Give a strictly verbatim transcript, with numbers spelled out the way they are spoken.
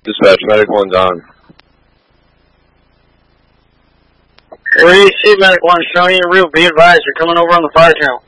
Dispatch, medic one's on. Where do you see medic one? Showing you real, be advised, you're coming over on the fire channel.